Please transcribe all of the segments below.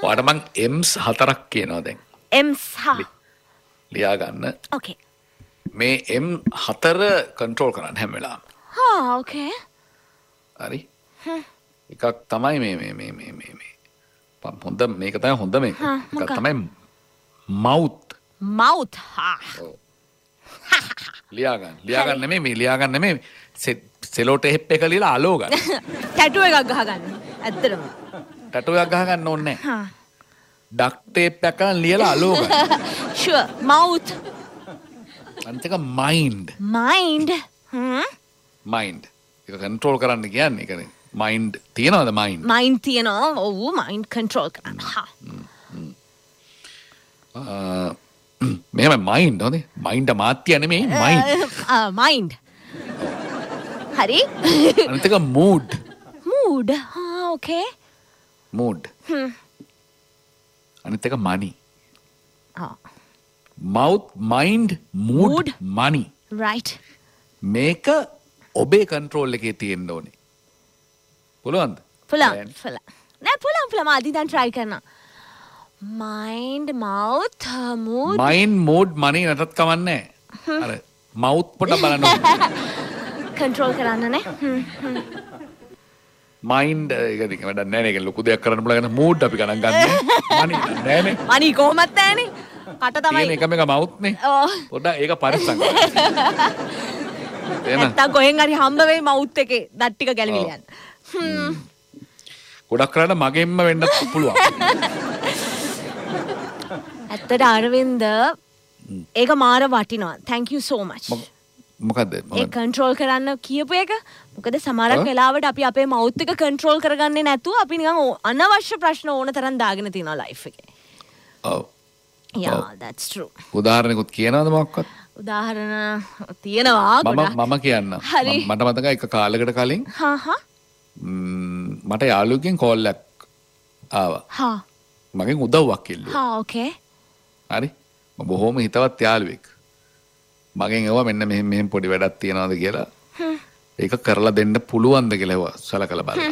ඔයාට මං M's 4ක් කියනවා දැන්. M's ලියා ගන්න. Okay. මේ M 4 කන්ට්‍රෝල් කරන්න හැම වෙලාවෙම. Okay. හරි. එකක් තමයි මේ. හොඳ මේක තමයි හොඳ මේක. එකක් තමයි mouth. Mouth. ලියා ගන්න නෙමෙයි මේ ලියා ගන්න නෙමෙයි. සෙලෝ ටේප් එක ලියලා අලෝ ගන්න. ටැටු එකක් ගහගන්න. ඇත්තටම. ටැටු එකක් ගහගන්න ඕනේ නැහැ. ඩක් ටේප් එකක් ගන්න ලියලා අලෝ ගන්න. Sure. Mouth. අනිත් එක mind. Mind. Mind. ඒක කන්ට්‍රෝල් කරන්න කියන්නේ ඒකනේ. mind තියනවද mind? Mind තියනවා. ඔව් mind control කරන්න. මෙහෙම mind හොඳේ. mind මාත්‍ය නෙමෙයි mind. Mind. හරි. අනිත් එක mood. Mood. Okay. mood. අනිත් එක money. mouth, mind, mood, money. Right. මේක ඔබේ කන්ට්‍රෝල් එකේ තියෙන්න ඕනේ. පුළුවන්ද? පුළුවන්. නෑ පුළුවන්. ආදි දැන් try කරනවා. Mind, mouth, mood. mind, mood, money නැතත් කමන්නේ නැහැ. අර mouth පොඩ බලන්න ඕනේ. control කරන්න නේ. mind එක දිග වැඩක් නැහැ නේ. ඒක ලොකු දෙයක් කරන්න පුළුවන්. mood අපි ගණන් ගන්න. money නෑ නේ. money කොහොමද නැහනේ. කට තමයි. තියෙන එකම එක mouth නේ. පොඩ්ඩක් ඒක පරිස්සම් කරන්න. නැත්තම් කොහෙන් හරි හම්බ වෙයි මවුත් එකේ දත් ටික ගැලවිලා යන්න. ගොඩක් කරාට මගෙන්ම වෙන්න පුළුවන්. ඇත්තට අරවින්ද ඒක මාර වටිනවා. Thank you so much. මොකද්ද? ඒ කන්ට්‍රෝල් කරන්න කියපු එක. මොකද සමහරක් වෙලාවට අපි අපේ මවුත් එක කන්ට්‍රෝල් කරගන්නේ නැතුව අපි නිකන් අනවශ්‍ය ප්‍රශ්න ඕන තරම් දාගෙන තියනවා ලයිෆ් එකේ. ඔව්. Yeah, that's true. උදාහරණයක්ත් කියනවද මොකක්වත්? උදාහරණ තියෙනවා ගොඩක්. මම කියන්න. මට මතකයි එක කාලයකට කලින් මට යාළුවෙක්ගෙන් කෝල් එකක් ආවා. මගෙන් උදව්වක් ඉල්ලුවා. ඕකේ. හරි. මම බොහොම හිතවත් යාළුවෙක්. මගෙන් ඒවා මෙන්න මෙහෙම පොඩි වැඩක් තියනවාද කියලා. ඒක කරලා දෙන්න පුළුවන්ද කියලා ඒවා සලකලා බලන්න.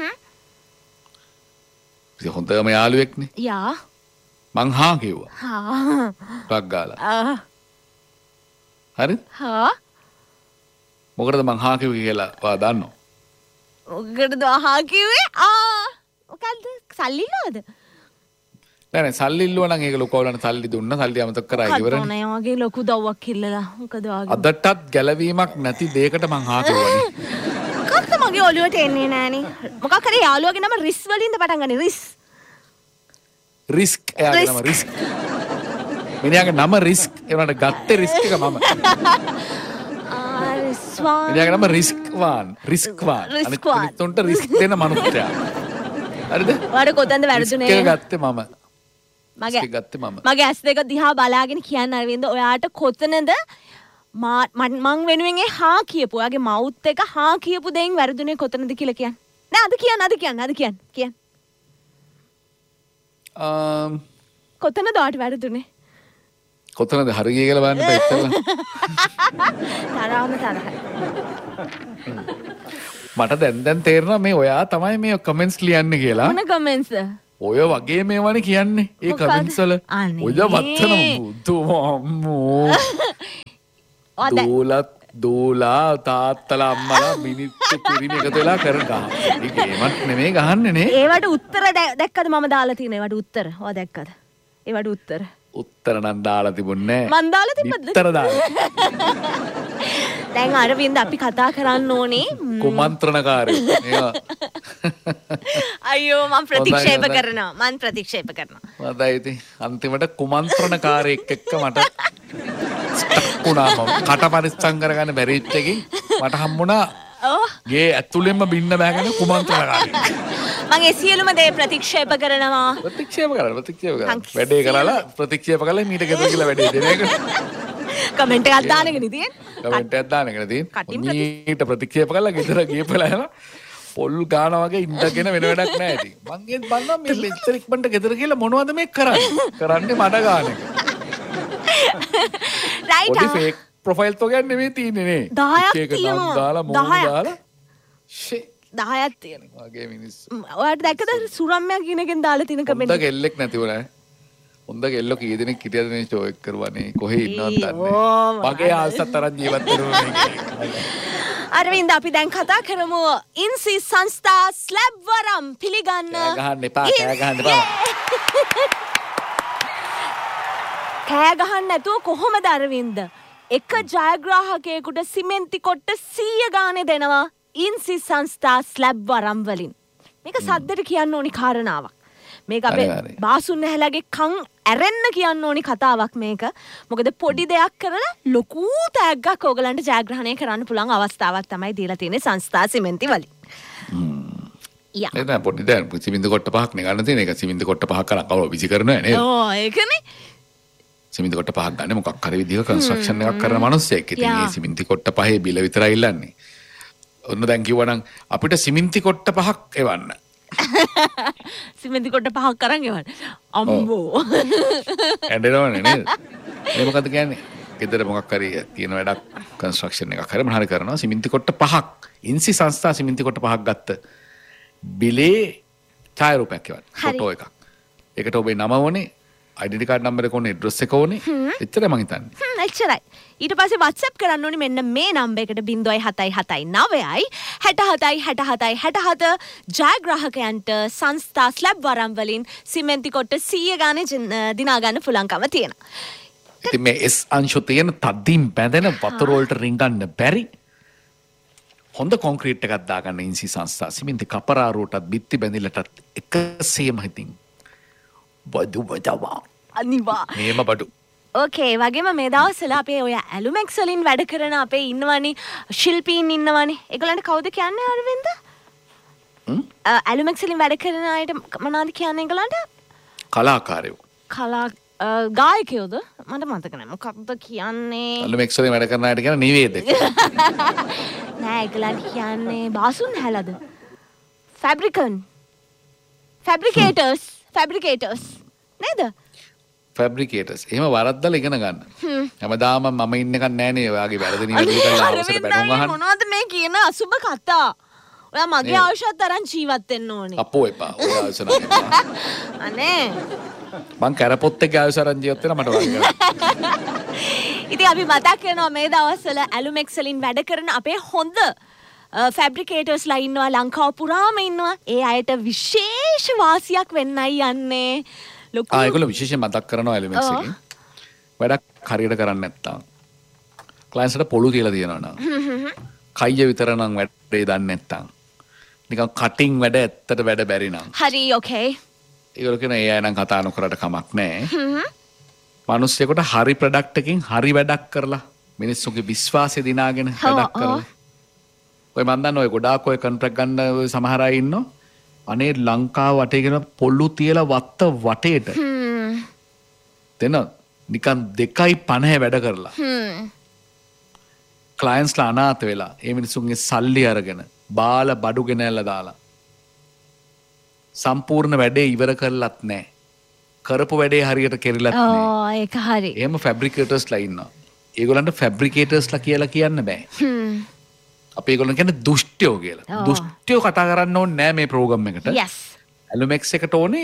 ඉතින් හොඳම යාළුවෙක්නේ. යා. මං කිව්වා. ටක් ගාලා. හරිද? මොකටද මං කිව්වේ කියලා ඔයා දන්නව? මොකටද කිව්වේ? මොකද්ද? සල්ලි නේද? නෑ සල්ලි ඉල්ලුවා නම් ඒක ලොකු අවුලන සල්ලි දුන්නා සල්ලි අමතක කරා ඉවරනේ. කතෝනේ වගේ ලොකු දව්වක් ඉල්ලලා. මොකද වගේ. අදටත් ගැලවීමක් නැති දෙයකට මං කිව්වනේ. මොකක්ද මගේ ඔළුවට එන්නේ නෑනේ. මොකක් කරේ යාළුවගේ නම රිස් වලින්ද පටන් ගන්නේ රිස්. රිස්ක් එයාගේ නම රිස්ක්. මිනිහාගේ නම රිස්ක් ඒ වුණාට ගත්තේ රිස්ක් එක මම. මිනිහාගේ නම රිස්ක්වාන්. අනිත් තුන්ට රිස්ක් දෙන මනුස්සයා. හරිද? ඔයාට කොතනද වැරදුනේ? රිස්ක් එක ගත්තේ මම. මගේ ඇස් දෙක දිහා බලාගෙන කියන්න අරවින්ද ඔයාට කොතනද මං වෙනුවෙන් හා කියපු ඔයාගේ මවුත් එක හා කියපු දෙයින් වැරදුනේ කොතනද කියලා කියන්න. නෑ අද කියන්න. කොතනද ඔයාට වැරදුනේ? කොතනද හරි ගියේ කියලා බලන්න බෑ ඉතින්. තරහයි. මට දැන් තේරෙනවා මේ ඔයා තමයි මේ කමෙන්ට්ස් ලියන්නේ කියලා. මොන කමෙන්ට්ස්? ඔය වගේ මේවනේ කියන්නේ. ඒ කමෙන්ට්ස් වල ඔය වත්තන බුදුමෝ. දෝලා තාත්තලා අම්මලා මිනිත්තු පිරිමි එකතු වෙලා කරන ගහ. ඒ ගේමක් නෙමෙයි ගහන්නේ නේ. ඒවට උත්තර දැක්කද මම දාලා තියෙන ඒවට උත්තර. ඔයා දැක්කද? ඒවට උත්තර. උත්තර නම් දාලා තිබුණේ නැහැ. මන් දාලා තිබ්බද? උත්තර දාලා. දැන් අරවින්ද අපි කතා කරන්න ඕනේ කුමන්ත්‍රණකාරයෝ. ඒවා. අයියෝ මම ප්‍රතික්ෂේප කරනවා. මදයි ඉතින් අන්තිමට කුමන්ත්‍රණකාරයෙක් එක්ක මට වුණා කට පරිස්සම් කරගන්න බැරිච්ච එකකින් මට හම්බුණා ගේ ඇතුළෙන්ම බින්න බෑගෙන කුමන්ත්‍රණකාරයෙක්. මම ඒ සියලුම දේ ප්‍රතික්ෂේප කරනවා. ප්‍රතික්ෂේප කරලා වැඩේ කරලා ප්‍රතික්ෂේප කළා මීට ගෙදර කියලා වැඩේ දෙන එක. කමෙන්ට් එකක් දානගෙන තියෙන. මීට ප්‍රතික්ෂේප කළා ගෙදර ගියපලා යනවා. පොල් ගාන වගේ ඉඳගෙන වෙන වැඩක් නැහැ ඉතින්. මං ඒත් බලනවා මේ ලෙක්චර් ඉක්මනට ගෙදර කියලා මොනවද මේ කරන්නේ? කරන්නේ මඩ ගාන එක. රයිට්. පොඩි ෆේක් ප්‍රොෆයිල් තෝගයක් නෙමෙයි තියෙන්නේ නේ. 10ක් තියෙනවා. දාලා මොන දාලා 10ක් තියෙනවා. වගේ මිනිස්සු. ඔයාලට දැක්කද සුරම්මයා කියන එකෙන් දාලා තියෙන කමෙන්ට් හොඳ කෙල්ලෙක් නැති වුණා. හොඳ කෙල්ලෝ කී දෙනෙක් හිටියද මේ ෂෝ එක කරවන්නේ කොහේ ඉන්නවද දන්නේ. මගේ ආසතරන් ජීවත් වෙනවා. අරවින්ද අපි දැන් කතා කරමු ඉන්සි සංස්ථා ස්ලැබ් වරම් පිළිගන්න. කෑ ගහන්න එපා. කෑ ගහන්න එපා. කෑ ගහන්න නැතුව කොහොමද අරවින්ද? එක ජයග්‍රාහකයෙකුට සිමෙන්ති කොට්ට 100 ගානේ දෙනවා ඉන්සි සංස්ථා ස්ලැබ් වරම් වලින්. මේක සද්දට කියන්න ඕනි කාරණාවක්. මේක අපේ බාසුන් නැහැලාගේ කන් ඇරෙන්න කියන්න ඕනි කතාවක් මේක. මොකද පොඩි දෙයක් කරලා ලොකු තෑග්ගක් ඕගලන්ට ජයග්‍රහණය කරන්න පුළුවන් අවස්ථාවක් තමයි දීලා තියෙන්නේ සංස්ථා සිමෙන්ති වලින්. යා. ඒක නෑ පොඩි දෙයක් සිමෙන්ති කොට්ට 5ක් නේ ගන්න තියෙන එක. සිමෙන්ති කොට්ට 5ක් කරන් කවුරු විසි කරනවද නේද? ඕ ඒකනේ. සිමෙන්ති කොට්ට 5ක් ගන්න මොකක් හරි විදිහක කන්ස්ට්‍රක්ෂන් එකක් කරන මිනිස්සෙක්. ඉතින් මේ සිමෙන්ති කොට්ට 5 බිල විතරයි ඉල්ලන්නේ. ඔන්න දැන් කිව්වනම් අපිට සිමෙන්ති කොට්ට 5ක් එවන්න. සිමෙන්ති කොට 5ක් කරන් එවන්න. අම්බෝ. ඇඬෙනවනේ නේද? ඒ මොකද කියන්නේ? ගෙදර මොකක් හරි තියෙන වැඩක් කන්ස්ට්‍රක්ෂන් එකක් හරි මොන හරි කරනවා සිමෙන්ති කොට 5ක්. ඉන්සි සංස්ථා සිමෙන්ති කොට 5ක් ගත්ත. බිලේ ඡායාරූපයක් එවන්න. ෆොටෝ එකක්. ඒකට ඔබේ නම ඕනේ, ඩෙන්ටි කාඩ් නම්බර් එක ඕනේ, ඇඩ්‍රස් එක ඕනේ. එච්චරයි මං හිතන්නේ. එච්චරයි. ඊට පස්සේ WhatsApp කරන්න ඕනේ මෙන්න මේ නම්බර් එකට 0779යි 67 67 ජයග්‍රාහකයන්ට සංස්ථා ස්ලැබ් වරම් වලින් සිමෙන්ති කොට්ට 100 ගානේ දිනා ගන්න පුළුවන්කම තියෙනවා. ඉතින් මේ S අංශු තියෙන තදින් බැඳෙන වතුර වලට රිංගන්න බැරි හොඳ කොන්ක්‍රීට් එකක් දාගන්න ඉන්සි සංස්ථා සිමෙන්ති කපරාරුවටත් බිත්ති බැඳිලටත් එකසේම හිතින් බඩු බඩවා අනිවා මේම බඩු. ඕකේ වගේම මේ දවස්වල අපේ ඔය ඇලුමැක්ස් වලින් වැඩ කරන අපේ ඉන්නවනේ ශිල්පීන් ඉන්නවනේ. ඒගොල්ලන්ට කවුද කියන්නේ අරවින්ද? ඇලුමැක්ස් වලින් වැඩ කරන අයට මොනවද කියන්නේ ඒගොල්ලන්ට? කලාකාරයෝ. ගායකයෝද? මට මතක නැහැ. මොකක්ද කියන්නේ? ඇලුමැක්ස් වලින් වැඩ කරන අයට කියන නිවේදක. නෑ ඒගොල්ලන්ට කියන්නේ බාසුන් හැලද? ෆැබ්‍රිකේටර්ස් නේද? ෆැබ්‍රිකේටර්ස්. එහෙම වරද්දලා ඉගෙන ගන්න. හැමදාම මම ඉන්නකන් නෑනේ ඔයාගේ වැරදි නිවැරදි කරලා අවසර බැනුම් අහන්න. මොනවද මේ කියන අසුබ කතා? ඔයා මගේ අවශ්‍යත් තරම් ජීවත් වෙන්න ඕනේ. අපෝ එපා. ඔයා අවශ්‍ය නැහැ. අනේ. මං කරපොත් එක අවශ්‍ය තරම් ජීවත් වෙලා මට වගේ කරන්න. ඉතින් අපි මතක් කරනවා මේ දවස්වල ඇලුමැක්ස් වලින් වැඩ කරන අපේ හොඳ ෆැබ්‍රිකේටර්ස්ලා ඉන්නවා ලංකාව පුරාම ඉන්නවා. ඒ අයට විශේෂ වාසියක් වෙන්නයි යන්නේ. ඒගොල්ලෝ විශේෂයෙන් මතක් කරනවා ඇලුමැක්ස් එකෙන්. වැඩක් හරියට කරන්නේ නැත්තම් ක්ලයන්ට්ස්ට පොළු තියලා තියනවා නම් කයිය විතර නම් වැඩේ දන්නේ නැත්තම් නිකන් කටින් වැඩ ඇත්තට වැඩ බැරි නම් හරි ඕකේ. ඒගොල්ලෝ කියන ඒ අය නම් කතා නොකරට කමක් නැහැ. මිනිස්සුෙකුට හරි ප්‍රොඩක්ට් එකකින් හරි වැඩක් කරලා මිනිස්සුන්ගේ විශ්වාසය දිනාගෙන වැඩක් කරලා ඔය මන් දන්න ඔය ගොඩාක් ඔය කොන්ට්‍රැක්ට් ගන්න ඔය සමහර අය ඉන්නවා. අනේ ලංකාව වටේ කියන පොල්ලු තියලා වත්ත වටේට. දෙන නිකන් 2.50 වැඩ කරලා. ක්ලයන්ට්ස්ලා අනාථ වෙලා ඒ මිනිස්සුන්ගේ සල්ලි අරගෙන බාල බඩු ගෙනල්ලා දාලා සම්පූර්ණ වැඩේ ඉවර කරලත් නැහැ. කරපු වැඩේ හරියට කෙරිලත් නැහැ. ඒක හරි. එහෙම ෆැබ්‍රිකේටර්ස්ලා ඉන්නවා. ඒගොල්ලන්ට ෆැබ්‍රිකේටර්ස්ලා කියලා කියන්න බෑ. අපි ඒගොල්ලන් කියන්නේ දුෂ්ටයෝ කියලා. දුෂ්ටයෝ කතා කරන්න ඕනේ නෑ මේ ප්‍රෝග්‍රෑම් එකට. yes. ඇලුමැක්ස් එකට ඕනේ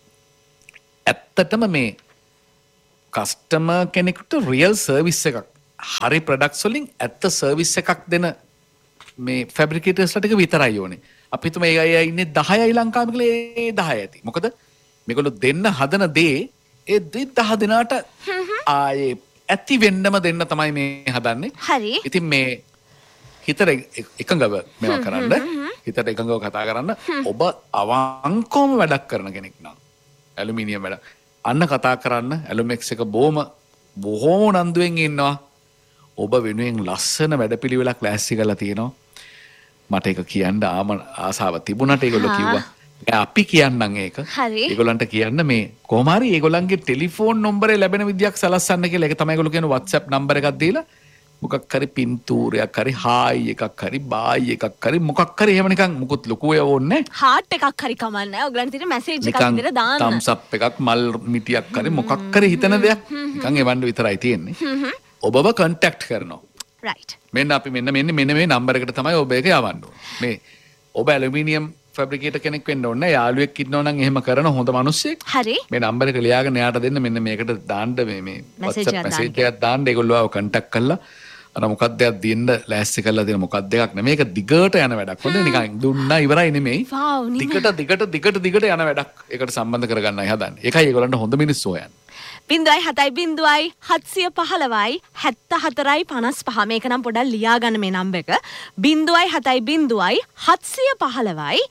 ඇත්තටම මේ කස්ටමර් කෙනෙකුට රියල් සර්විස් එකක් හරි ප්‍රොඩක්ට්ස් වලින් ඇත්ත සර්විස් එකක් දෙන මේ ෆැබ්‍රිකේටර්ස්ලා ටික විතරයි ඕනේ. අපි හිතමු ඒ අය ඉන්නේ 10යි ලංකාවේ කියලා ඒ 10 ඇති. මොකද මේගොල්ලෝ දෙන්න හදන දේ ඒ 10 දෙනාට ආයේ ඇති වෙන්නම දෙන්න තමයි මේ හදන්නේ. හරි. ඉතින් මේ හිතට එකඟව මේවා කරන්න හිතට එකඟව කතා කරන්න ඔබ අවංකවම වැඩක් කරන කෙනෙක් නම් ඇලුමිනියම් වැඩ අන්න කතා කරන්න ඇලුමැක්ස් එක බොහොම උනන්දුවෙන් ඉන්නවා. ඔබ වෙනුවෙන් ලස්සන වැඩපිළිවෙලක් ලෑස්ති කරලා තියෙනවා. මට ඒක කියන්න ආසාව තිබුණාට ඒගොල්ලෝ කිව්වා අපි කියන්නම් ඒක. ඒගොල්ලන්ට කියන්න මේ කොහොම හරි ඒගොල්ලන්ගේ ටෙලිෆෝන් නම්බරේ ලැබෙන විදියක් සලස්සන්න කියලා. ඒක තමයි ඒගොල්ලෝ කියන WhatsApp නම්බර එකක් දීලා මොකක් හරි පින්තූරයක් හරි හායි එකක් හරි බායි එකක් හරි මොකක් හරි එහෙම නිකන් මුකුත් ලොකු ඒවා ඕනේ නැහැ. හાર્ට් එකක් හරි කමන්නේ. ඔයගලන්ට තියෙන මැසේජ් එකක් විතර දාන්න. thumbs up එකක් මල් මිටියක් හරි මොකක් හරි හිතන දෙයක් නිකන් එවන්න විතරයි තියෙන්නේ. ඔබව contact කරනවා. right. මෙන්න අපි මෙන්න මේ නම්බර එකට තමයි ඔබ ඒක යවන්න ඕනේ. මේ ඔබ ඇලුමිනියම් ෆැබ්‍රිකේටර් කෙනෙක් වෙන්න ඕනේ. යාළුවෙක් ඉන්නවා නම් එහෙම කරන හොඳ මිනිස්සෙක්. හරි. මේ නම්බර එක ලියාගෙන එයාට දෙන්න මෙන්න මේකට දාන්න මේ WhatsApp message එකක් දාන්න ඒගොල්ලෝ ආව contact කරලා අර මොකක්ද දෙයක් දෙන්න ලෑස්ති කරලා දෙන මොකක්ද දෙයක් නෙමෙයි. මේක දිගට යන වැඩක්. හොඳේ නිකන් දුන්නා ඉවරයි නෙමෙයි. දිගට යන වැඩක්. ඒකට සම්බන්ධ කරගන්නයි හදන්නේ. ඒකයි ඒගොල්ලන්ට හොඳ මිනිස්සු හොයන්නේ. 0.7 715 74.55 මේක නම් පොඩ්ඩක් ලියා ගන්න මේ නම්බර් එක 0.7 715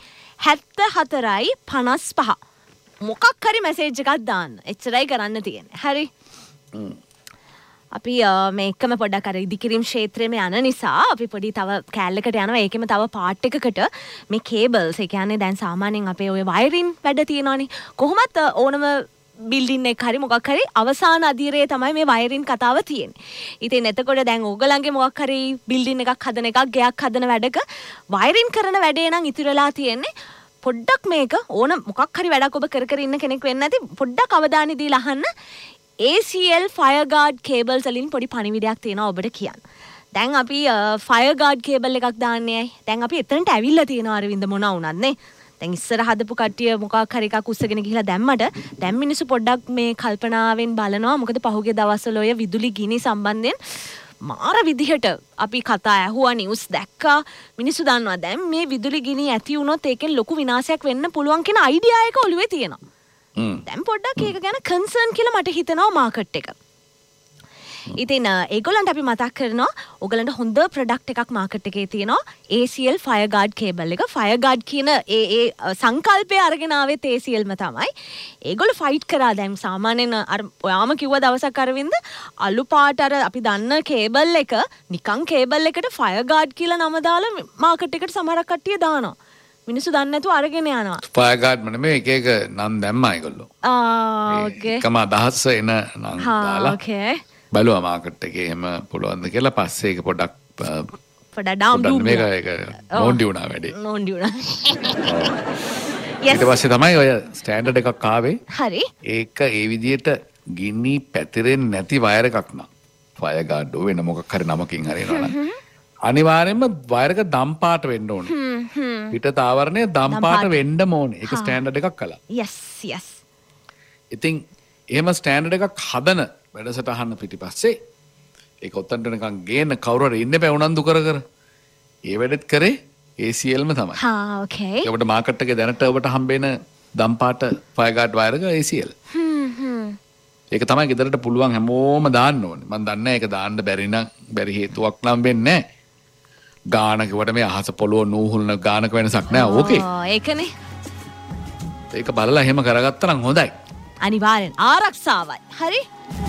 74.55 මොකක් හරි මැසේජ් එකක් දාන්න එච්චරයි කරන්න තියෙන්නේ හරි අපි මේකම පොඩ්ඩක් අර ඉදිකිරීම් ක්ෂේත්‍රයේම යන නිසා අපි පොඩි තව කෑල්ලකට යනවා ඒකෙම තව පාර්ට් එකකට මේ කේබල්ස් ඒ කියන්නේ දැන් සාමාන්‍යයෙන් අපේ ඔය වයරින් වැඩ තියෙනවානේ කොහොමත් ඕනම බිල්ඩින් එක හරි මොකක් හරි අවසාන අදියරේ තමයි මේ වයරින් කතාව තියෙන්නේ. ඉතින් එතකොට දැන් ඕගලන්ගේ මොකක් හරි බිල්ඩින් එකක් හදන එකක් ගයක් හදන වැඩක වයරින් කරන වැඩේ නම් ඉතිරලා තියෙන්නේ. පොඩ්ඩක් මේක ඕන මොකක් හරි වැඩක් ඔබ කර ඉන්න කෙනෙක් වෙන්න ඇති පොඩ්ඩක් අවධානය දීලා අහන්න. ACL fireguard cables වලින් පොඩි පණිවිඩයක් තියෙනවා ඔබට කියන්න. දැන් අපි fireguard cable එකක් දාන්නේ. දැන් අපි එතනට ඇවිල්ලා තියෙනවා අරවින්ද මොන වුණත් නේ. දැන් ඉස්සර හදපු කට්ටිය මොකක් හරි එකක් උස්සගෙන ගිහලා දැම්මට දැන් මිනිස්සු පොඩ්ඩක් මේ කල්පනාවෙන් බලනවා මොකද පහුගිය දවස්වල ඔය විදුලි ගිනි සම්බන්ධයෙන් මාර විදිහට අපි කතා ඇහුවා නිවුස් දැක්කා මිනිස්සු දන්නවා දැන් මේ විදුලි ගිනි ඇති වුණොත් ඒකෙන් ලොකු විනාශයක් වෙන්න පුළුවන් කියන අයිඩියා එක ඔළුවේ තියෙනවා. දැන් පොඩ්ඩක් ඒක ගැන කන්සර්න් කියලා මට හිතෙනවා මාකට් එක. ඉතින් ඒගොල්ලන්ට අපි මතක් කරනවා ඔයගලන්ට හොඳ ප්‍රොඩක්ට් එකක් මාකට් එකේ තියෙනවා ACL fireguard cable එක fireguard කියන ඒ සංකල්පය අරගෙන ආවෙත් ACLම තමයි. ඒගොල්ලෝ ෆයිට් කරා දැන් සාමාන්‍යයෙන් අර ඔයාම කිව්ව දවසක් අරවින්ද අලු පාට අර අපි දන්න කේබල් එක නිකන් කේබල් එකට fireguard කියලා නම දාලා මාකට් එකට සමහරක් කට්ටිය දානවා. මිනිස්සු දන්නේ නැතුව අරගෙන යනවා. fireguard නෙමෙයි එක නම් දැම්මා ඒගොල්ලෝ. ඕකේ. එකම අදහස එන නම් දාලා. ඕකේ. බලුවා මාකට් එකේ එහෙම පුළුවන්ද කියලා පස්සේ ඒක පොඩක් ඩවුන් ඩූ මේක නෝන්ඩි වුණා වැඩේ. නෝන්ඩි වුණා. ඊට පස්සේ තමයි ඔය ස්ටෑන්ඩඩ් එකක් ආවේ. හරි. ඒක ඒ විදිහට ගිනි පැතිරෙන්නේ නැති වයර් එකක් නා. fireguard වෙන මොකක් හරි නමකින් හරිනවා නම් අනිවාර්යයෙන්ම වයර් එක දම් පාට වෙන්න ඕනේ. පිටත ආවරණය දම් පාට වෙන්න ඕනේ. ඒක ස්ටෑන්ඩඩ් එකක් කළා. yes. ඉතින් එහෙම ස්ටෑන්ඩඩ් එකක් හදන වැඩසටහන පිටිපස්සේ ඒක ඔතනට නිකන් ගේන්න කවුරු හරි ඉන්න බෑ උනන්දු කර. ඒ වැඩෙත් කරේ ACLම තමයි. ඕකේ. ඒකට මාකට් එකේ දැනට ඔබට හම්බෙන දම්පාට fireguard wire එක ACL. ඒක තමයි ගෙදරට පුළුවන් හැමෝම දාන්න ඕනේ. මම දන්නේ ඒක දාන්න බැරි හේතුවක් නම් වෙන්නේ නැහැ. ගානකට මේ අහස පොළොව නූහුල්න ගානක වෙනසක් නැහැ. ඕකේ. ඒකනේ. ඒක බලලා එහෙම කරගත්තා නම් හොඳයි. අනිවාර්යෙන් ආරක්ෂාවයි. හරි?